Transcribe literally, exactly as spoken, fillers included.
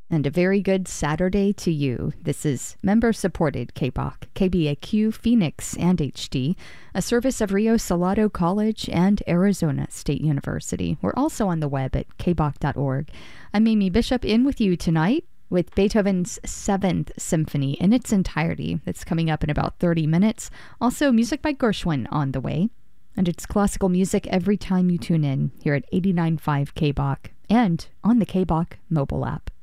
And a very good Saturday to you. This is member-supported K B O C, K B A Q, Phoenix, and H D, a service of Rio Salado College and Arizona State University. We're also on the web at k b o c dot org. I'm Amy Bishop in with you tonight with Beethoven's Seventh Symphony in its entirety. That's coming up in about thirty minutes. Also, music by Gershwin on the way. And it's classical music every time you tune in here at eighty-nine point five K B O C and on the K B O C mobile app.